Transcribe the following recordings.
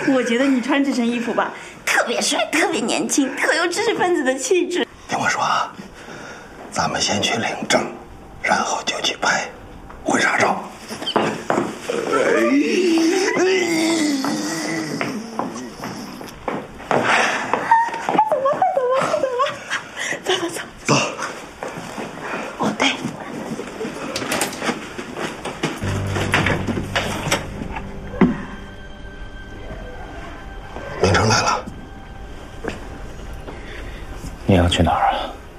我觉得你穿这身衣服吧，特别帅，特别年轻，特有知识分子的气质。 听我说啊，咱们先去领证，然后就去拍婚纱照。走。 哦，对。 明成来了。 你要去哪儿啊？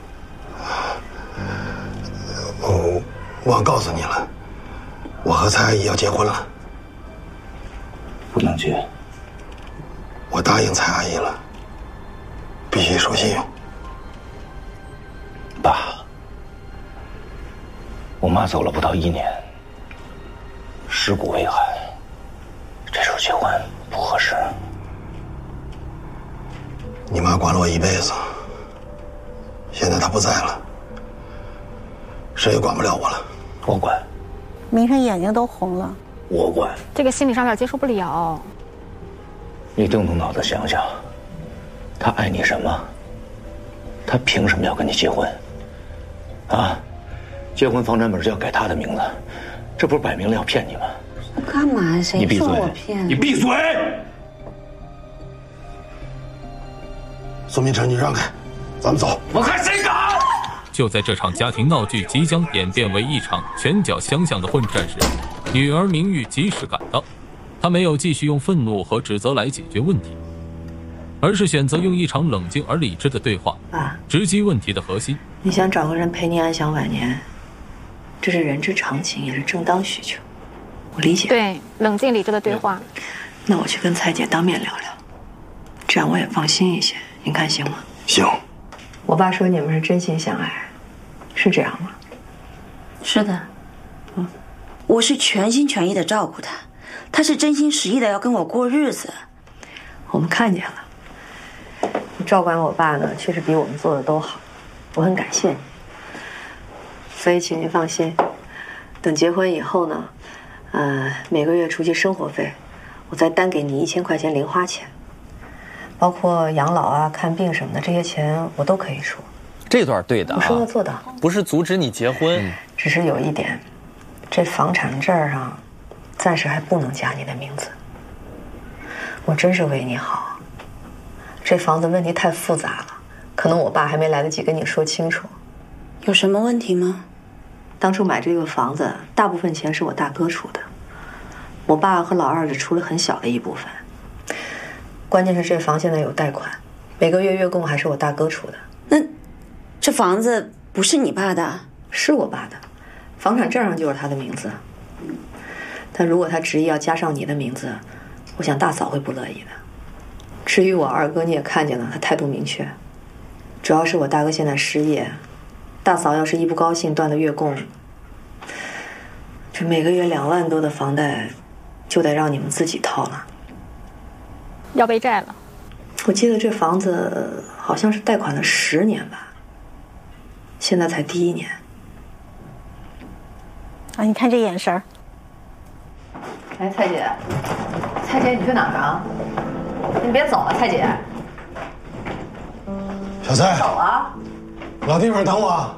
我忘告诉你了，我和蔡阿姨要结婚了。 不能去。 我答应蔡阿姨了，必须守信用。 爸，我妈走了不到1年，尸骨未寒，这时候结婚不合适。 你妈管了我一辈子，现在她不在了，谁也管不了我了。 我管。 明成眼睛都红了。 我管。 这个心理上有点接受不了。 你动动脑子想想，他爱你什么？他凭什么要跟你结婚？啊，结婚房产本就要改他的名字，这不是摆明了要骗你吗？ 我干嘛？谁说我骗？ 你闭嘴！ 苏明成，你让开，咱们走。 我看谁敢！ 就在这场家庭闹剧即将演变为一场拳脚相向的混战时，女儿明玉及时赶到。她没有继续用愤怒和指责来解决问题，而是选择用一场冷静而理智的对话，直击问题的核心。 你想找个人陪你安享晚年，这是人之常情，也是正当需求，我理解。 对，冷静理智的对话。 那我去跟蔡姐当面聊聊，这样我也放心一些，您看行吗？ 行。 我爸说你们是真心相爱，是这样吗？ 是的。我是全心全意的照顾他，他是真心实意的要跟我过日子。 我们看见了，你照管我爸呢，确实比我们做的都好，我很感谢你。所以请您放心，等结婚以后呢，每个月出去生活费，我再单给你1000块钱零花钱，包括养老啊、看病什么的，这些钱我都可以出。 这段对的啊， 我说的做到， 不是阻止你结婚， 只是有一点，这房产证上暂时还不能加你的名字。我真是为你好，这房子问题太复杂了，可能我爸还没来得及跟你说清楚。 有什么问题吗？ 当初买这个房子，大部分钱是我大哥出的，我爸和老二只出了很小的一部分。关键是这房现在有贷款，每个月月供还是我大哥出的。 那这房子不是你爸的？ 是我爸的，房产证上就是他的名字。但如果他执意要加上你的名字，我想大嫂会不乐意的。至于我二哥，你也看见了，他态度明确，主要是我大哥现在失业，大嫂要是一不高兴断了月供，这每个月2万多的房贷就得让你们自己掏了。 要背债了。 我记得这房子好像是贷款了10年吧，现在才第1年。 啊，你看这眼神儿。 哎，蔡姐，蔡姐，你去哪儿啊？你别走啊，蔡姐。 小蔡， 走啊！ 老地方等我。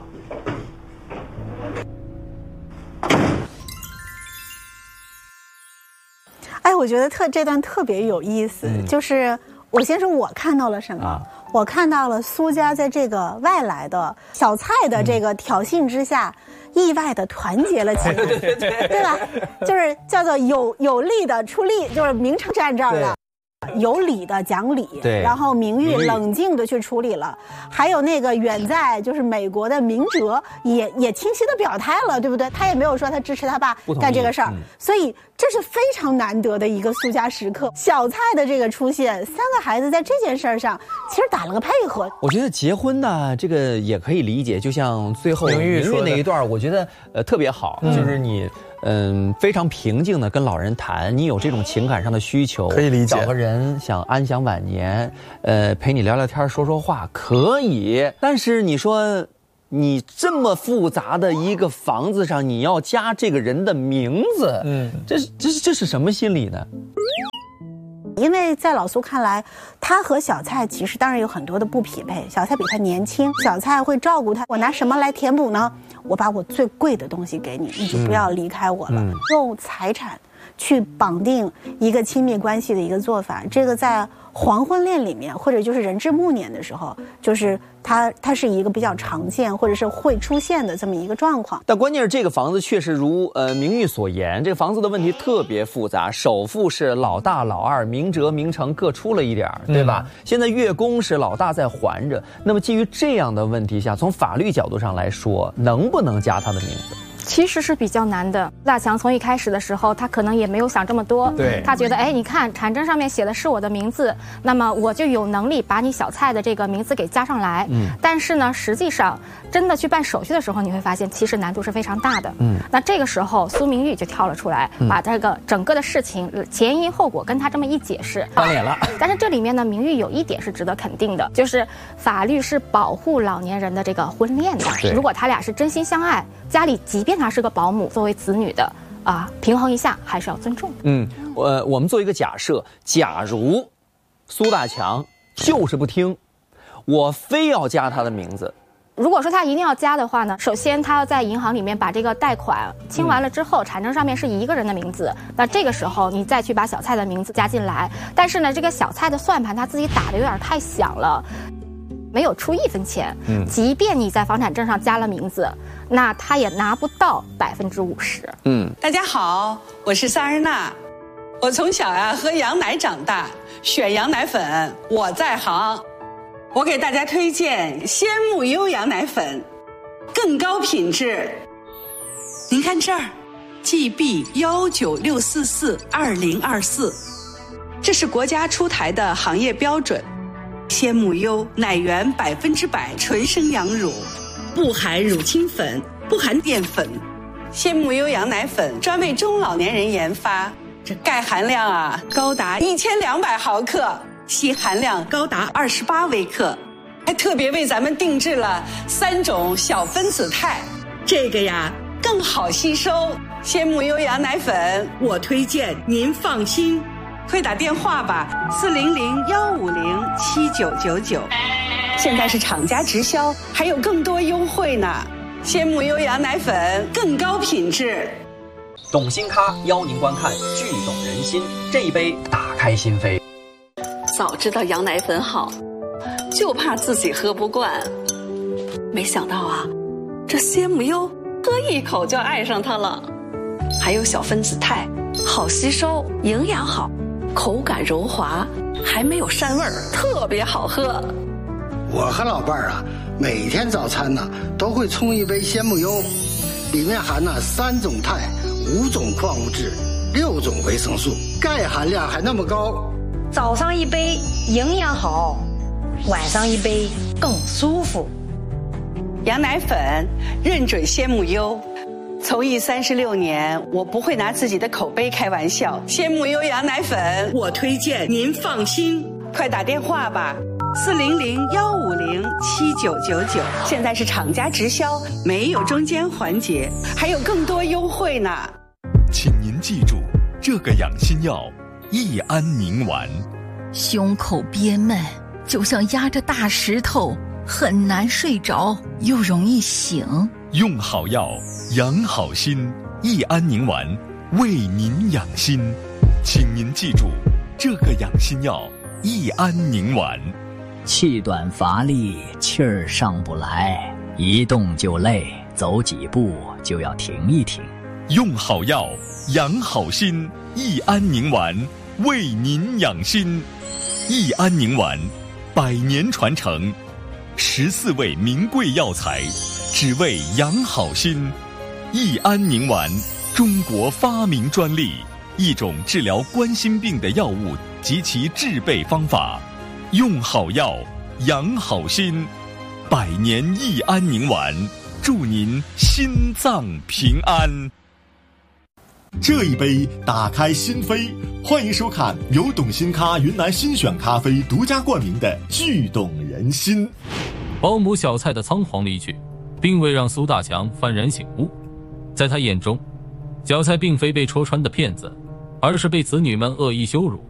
哎，我觉得这段特别有意思，就是我先说我看到了什么。我看到了苏家在这个外来的小蔡的这个挑衅之下，意外的团结了起来，对吧？就是叫做有力的出力，就是明成站这儿了。有理的讲理，然后明玉冷静的去处理了，还有那个远在就是美国的明哲也清晰的表态了，对不对？他也没有说他支持他爸干这个事儿，所以这是非常难得的一个苏家时刻。小蔡的这个出现，3个孩子在这件事儿上其实打了个配合。 我觉得结婚呢，这个也可以理解，就像最后明玉那一段，我觉得特别好，就是你。非常平静的跟老人谈，你有这种情感上的需求，可以理解。找个人想安享晚年，陪你聊聊天、说说话，可以。但是你说，你这么复杂的一个房子上，你要加这个人的名字，这是什么心理呢？ 因为在老苏看来，他和小蔡其实当然有很多的不匹配。小蔡比他年轻，小蔡会照顾他。我拿什么来填补呢？我把我最贵的东西给你，你就不要离开我了。用财产去绑定一个亲密关系的一个做法，这个在黄昏恋里面，或者就是人至暮年的时候，就是它是一个比较常见或者是会出现的这么一个状况。 但关键是这个房子确实如明玉所言，这个房子的问题特别复杂，首付是老大老二明哲明成各出了一点，对吧？现在月供是老大在还着，那么基于这样的问题下，从法律角度上来说，能不能加他的名字？ 其实是比较难的。大强从一开始的时候，他可能也没有想这么多， 对， 他觉得，哎，你看产证上面写的是我的名字，那么我就有能力把你小蔡的这个名字给加上来。但是呢，实际上真的去办手续的时候，你会发现其实难度是非常大的。那这个时候苏明玉就跳了出来，把这个整个的事情前因后果跟他这么一解释， 翻脸了。 但是这里面呢，明玉有一点是值得肯定的，就是法律是保护老年人的这个婚恋的。如果他俩是真心相爱，家里即便他是个保姆，作为子女的平衡一下还是要尊重。 我们做一个假设，假如苏大强就是不听，我非要加他的名字。 如果说他一定要加的话呢，首先他要在银行里面把这个贷款清完了之后，产证上面是一个人的名字，那这个时候你再去把小蔡的名字加进来。但是呢，这个小蔡的算盘他自己打的有点太响了，没有出1分钱。即便你在房产证上加了名字，那他也拿不到50%。 大家好，我是萨日娜。我从小喝羊奶长大，选羊奶粉我在行。我给大家推荐鲜木优羊奶粉，更高品质。您看这儿 GB196442024，这是国家出台的行业标准。鲜木优奶源100%纯生羊乳，不含乳清粉，不含淀粉。鲜木优羊奶粉专为中老年人研发，这钙含量高达1200毫克，硒含量高达28微克，还特别为咱们定制了3种小分子肽，这个更好吸收。鲜木优羊奶粉我推荐，您放心。快打电话吧，400-150-7999，现在是厂家直销，还有更多优惠呢。鲜木优羊奶粉更高品质。 懂新咖邀您观看剧懂人心，这一杯打开心扉。 早知道羊奶粉好，就怕自己喝不惯。没想到这鲜木优喝一口就爱上它了。还有小分子肽，好吸收，营养好，口感柔滑，还没有膻味儿，特别好喝。 我和老伴儿每天早餐都会冲一杯鲜木优，里面含3种肽、5种矿物质、6种维生素，钙含量还那么高。 早上一杯营养好，晚上一杯更舒服。 羊奶粉认准鲜木优，从艺36年，我不会拿自己的口碑开玩笑。鲜木优羊奶粉我推荐，您放心。快打电话吧，400-150-7999，现在是厂家直销，没有中间环节，还有更多优惠呢。 请您记住，这个养心药益安宁丸。 胸口憋闷，就像压着大石头，很难睡着，又容易醒。 用好药，养好心，益安宁丸为您养心。请您记住，这个养心药益安宁丸。 气短乏力，气儿上不来，一动就累，走几步就要停一停。 用好药，养好心，益安宁丸为您养心。益安宁丸100年传承，14味名贵药材，只为养好心。益安宁丸，中国发明专利，一种治疗冠心病的药物及其制备方法。用好药，养好心，100年益安宁丸，祝您心脏平安。 这一杯打开心扉，欢迎收看由懂新咖云南新选咖啡独家冠名的剧懂人心。 保姆小蔡的仓皇离去，并未让苏大强幡然醒悟。在他眼中，小蔡并非被戳穿的骗子，而是被子女们恶意羞辱，